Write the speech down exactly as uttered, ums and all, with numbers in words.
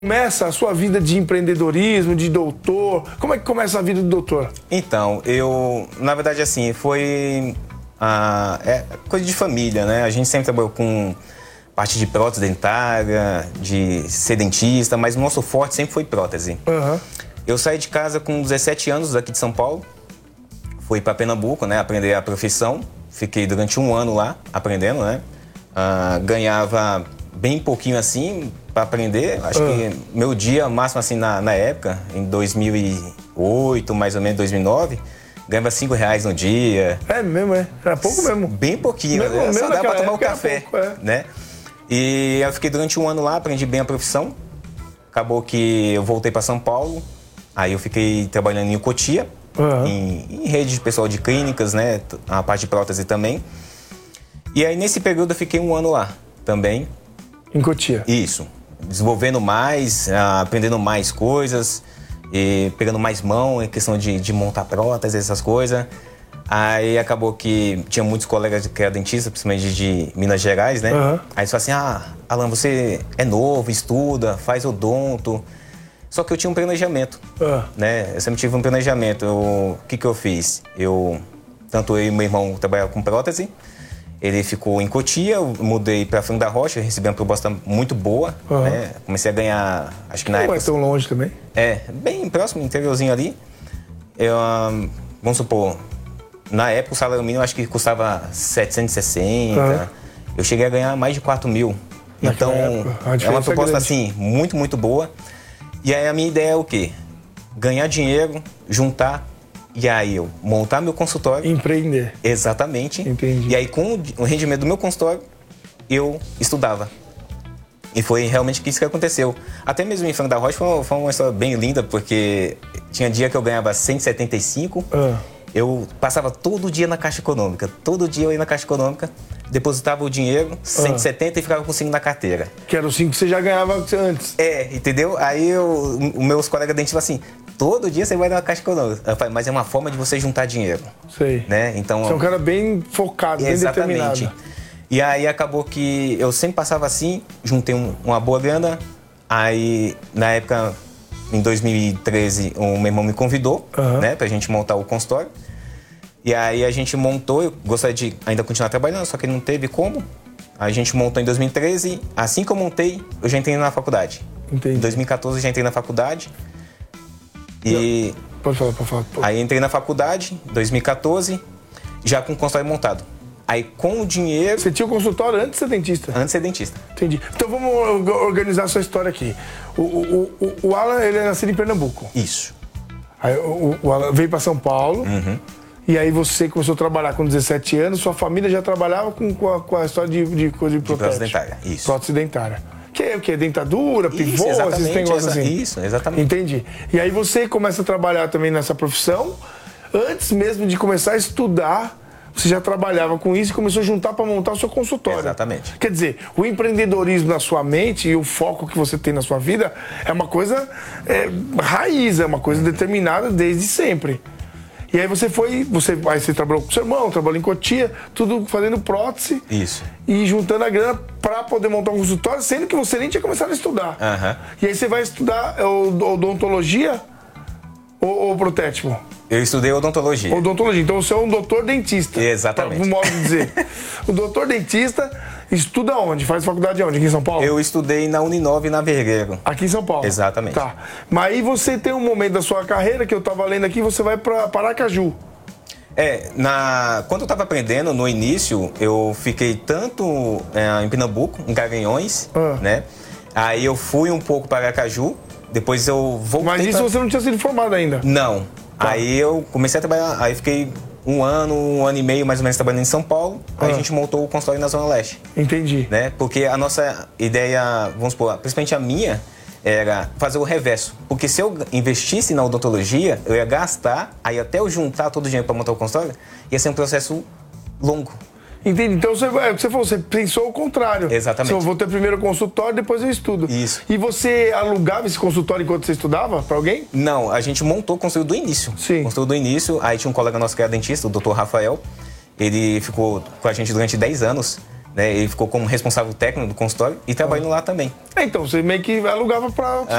Começa a sua vida de empreendedorismo, de doutor? Como é que começa a vida do doutor? Então, eu, na verdade, assim, foi ah, é coisa de família, né? A gente sempre trabalhou com parte de prótese dentária, de ser dentista, mas o nosso forte sempre foi prótese. Uhum. Eu saí de casa com dezessete anos, aqui de São Paulo, fui para Pernambuco, né, aprender a profissão. Fiquei durante um ano lá aprendendo, né? Ah, ganhava bem pouquinho assim para aprender. Acho uhum. que meu dia máximo assim na, na época, em dois mil e oito, mais ou menos dois mil e nove, ganhava cinco reais no dia. É mesmo, é? Era pouco mesmo. Bem pouquinho, mesmo, né? mesmo Só dava para tomar um café, pouco, é. né? E eu fiquei durante um ano lá, aprendi bem a profissão. Acabou que eu voltei para São Paulo. Aí eu fiquei trabalhando em Cotia, uhum. em, em rede de pessoal de clínicas, né? A parte de prótese também. E aí nesse período eu fiquei um ano lá também. Em Cotia? Isso. Desenvolvendo mais, aprendendo mais coisas, e pegando mais mão em questão de, de montar prótese, essas coisas. Aí acabou que tinha muitos colegas que eram dentistas, principalmente de Minas Gerais, né? Uhum. Aí eles falaram assim, ah, Alan, você é novo, estuda, faz odonto. Só que eu tinha um planejamento, uhum. né? Eu sempre tive um planejamento. O que que eu fiz? Eu, tanto eu e meu irmão trabalhavam com prótese. Ele ficou em Cotia, eu mudei para Franco da Rocha, recebi uma proposta muito boa, uhum. né? Comecei a ganhar, acho que na Não época... Não é tão longe também? É, bem próximo, interiorzinho ali. Eu, vamos supor, na época o salário mínimo acho que custava setecentos e sessenta. Uhum. Eu cheguei a ganhar mais de quatro mil. Então, é uma proposta, é assim, muito, muito boa. E aí a minha ideia é o quê? Ganhar dinheiro, juntar... E aí eu montar meu consultório. Empreender. Exatamente. Entendi. E aí com o rendimento do meu consultório, eu estudava. E foi realmente isso que aconteceu. Até mesmo em Franco da Rocha foi, foi uma história bem linda, porque tinha dia que eu ganhava cento e setenta e cinco. Ah. Eu passava todo dia na Caixa Econômica. Todo dia eu ia na Caixa Econômica, depositava o dinheiro, cento e setenta, ah. e ficava com cinco na carteira. Que era o cinco que você já ganhava antes. É, entendeu? Aí eu, os meus colegas dentistas falaram assim, todo dia você vai na Caixa Econômica. Eu falei, mas é uma forma de você juntar dinheiro. Sei. Né? Então, você é um cara bem focado, bem determinado. Exatamente. E aí acabou que eu sempre passava assim, juntei um, uma boa grana. Aí, na época, em dois mil e treze, o meu irmão me convidou, uhum. né, pra gente montar o consultório. E aí a gente montou, eu gostaria de ainda continuar trabalhando, só que não teve como. A gente montou em dois mil e treze, assim que eu montei, eu já entrei na faculdade. Entendi. Em dois mil e quatorze eu já entrei na faculdade. E... Pode falar, pode falar. Pode. Aí entrei na faculdade, em dois mil e quatorze, já com o consultório montado. Aí com o dinheiro... Você tinha o consultório antes de ser dentista? Antes de ser dentista. Entendi. Então vamos organizar a sua história aqui. O, o, o, o Alan, ele é nascido em Pernambuco. Isso. Aí o, o Alan veio para São Paulo. Uhum. E aí você começou a trabalhar com dezessete anos, sua família já trabalhava com, com, a, com a história de, de coisa de prótese. De prótese dentária, isso. Prótese dentária. Que é o quê? Dentadura, pivô, isso, esses negócios assim? Isso, exatamente. Entendi. E aí você começa a trabalhar também nessa profissão. Antes mesmo de começar a estudar, você já trabalhava com isso e começou a juntar para montar o seu consultório. Exatamente. Quer dizer, o empreendedorismo na sua mente e o foco que você tem na sua vida é uma coisa é, raiz, é uma coisa determinada desde sempre. E aí você foi, você, aí você trabalhou com seu irmão, trabalhou em Cotia, tudo fazendo prótese. Isso. E juntando a grana para poder montar um consultório, sendo que você nem tinha começado a estudar. Uhum. E aí você vai estudar odontologia ou, ou protético? Eu estudei odontologia. Odontologia. Então você é um doutor dentista. Exatamente. Um modo de dizer. O doutor dentista estuda onde? Faz faculdade onde? Aqui em São Paulo? Eu estudei na Uninove, na Vergueiro. Aqui em São Paulo? Exatamente. Tá. Mas aí você tem um momento da sua carreira, que eu tava lendo aqui, você vai para Paracaju. É, na... quando eu tava aprendendo, no início, eu fiquei tanto é, em Pernambuco, em Garanhões, ah. né? Aí eu fui um pouco para Aracaju, depois eu voltei. Mas isso pra... você não tinha sido formado ainda? Não. Tá. Aí eu comecei a trabalhar, aí fiquei um ano, um ano e meio mais ou menos trabalhando em São Paulo, ah. aí a gente montou o consultório na Zona Leste. Entendi. Né? Porque a nossa ideia, vamos supor, principalmente a minha, era fazer o reverso. Porque se eu investisse na odontologia, eu ia gastar, aí até eu juntar todo o dinheiro para montar o consultório, ia ser um processo longo. Entendi. Então você, é, você falou, você pensou o contrário. Exatamente. Você, eu vou ter primeiro consultório, depois eu estudo. Isso. E você alugava esse consultório enquanto você estudava para alguém? Não, a gente montou, construiu do início. Sim. Construiu do início, aí tinha um colega nosso que era dentista, o doutor Rafael. Ele ficou com a gente durante dez anos. né? Ele ficou como responsável técnico do consultório e trabalhando lá também. É, então, você meio que alugava pra